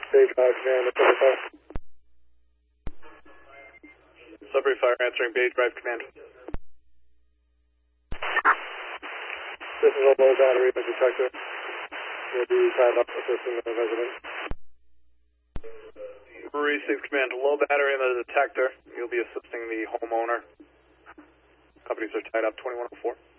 Bay Drive Command, Sudbury Fire. Sudbury Fire answering Bay Drive Command. This is a low battery detector. Will be tied up assisting the resident. Receive command. Low battery in the detector. You'll be assisting the homeowner. Companies are tied up 2104.